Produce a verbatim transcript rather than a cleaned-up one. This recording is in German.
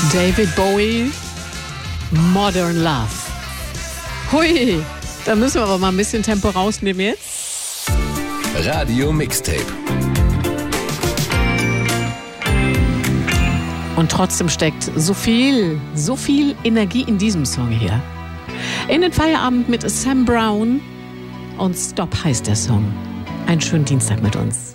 David Bowie, Modern Love. Hui, da müssen wir aber mal ein bisschen Tempo rausnehmen jetzt. Radio Mixtape. Und trotzdem steckt so viel, so viel Energie in diesem Song hier. In den Feierabend mit Sam Brown und Stop heißt der Song. Einen schönen Dienstag mit uns.